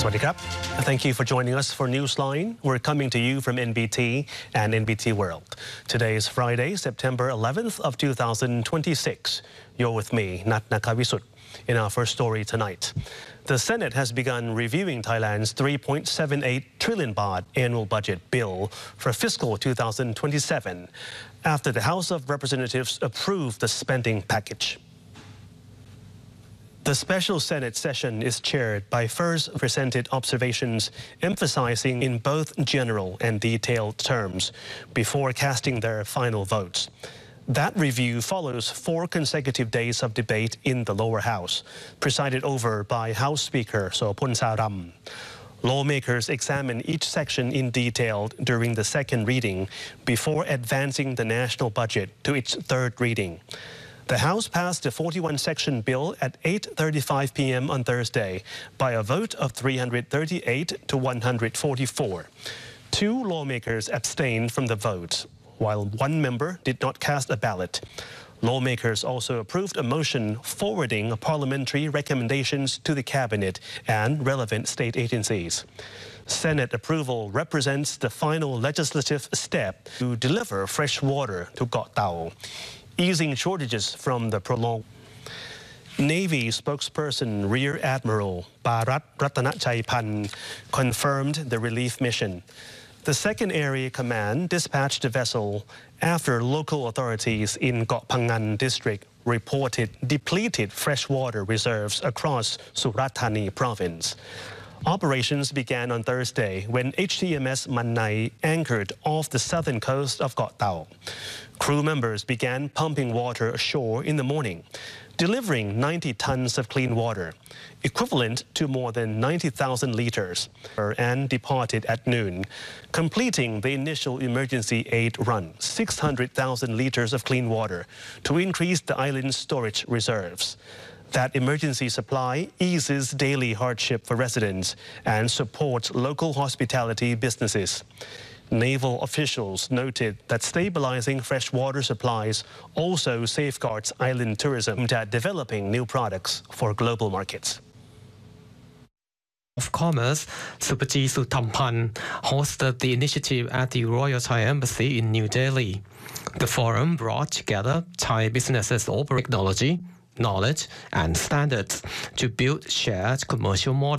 Sawasdee krab. Thank you for joining us for Newsline. We're coming to you from NBT and NBT World. Today is Friday, September 11th of 2026. You're with me, Nat Nakavisut. In our first story tonight, the Senate has begun reviewing Thailand's 3.78 trillion baht annual budget bill for fiscal 2027 after the House of Representatives approved the spending package. The special Senate session is chaired by first presented observations emphasizing in both general and detailed terms before casting their final votes. That review follows 4 consecutive days of debate in the lower house, presided over by House Speaker Sopon Saram. Lawmakers examine each section in detail during the second reading before advancing the national budget to its third reading. The House passed the 41-section bill at 8:35 p.m. on Thursday by a vote of 338 to 144. 2 lawmakers abstained from the vote, while 1 member did not cast a ballot. Lawmakers also approved a motion forwarding parliamentary recommendations to the cabinet and relevant state agencies. Senate approval represents the final legislative step to deliver fresh water to Koh Tao, easing shortages from the prolonged. Navy spokesperson Rear Admiral Bharat Ratanachaipan confirmed the relief mission. The Second Area Command dispatched the vessel after local authorities in Koh Phangan district reported depleted freshwater reserves across Surat Thani province. Operations began on Thursday when HTMS Manai anchored off the southern coast of Koh Tao. Crew members began pumping water ashore in the morning, delivering 90 tons of clean water, equivalent to more than 90,000 liters, and departed at noon, completing the initial emergency aid run, 600,000 liters of clean water, to increase the island's storage reserves. That emergency supply eases daily hardship for residents and supports local hospitality businesses. Naval officials noted that stabilizing freshwater supplies also safeguards island tourism at developing new products for global markets. Of Commerce, Supajee Suthampan, hosted the initiative at the Royal Thai Embassy in New Delhi. The forum brought together Thai businesses over technology, knowledge and standards to build shared commercial models.